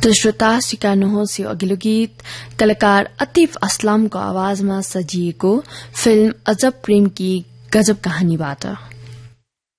तो श्रोता स्वीकार्नुहोस् यो अघिल्लो गीत कलाकार अतिफ असलमको आवाजमा सजिएको फिल्म अजब प्रेम की गजब कहानीबाट।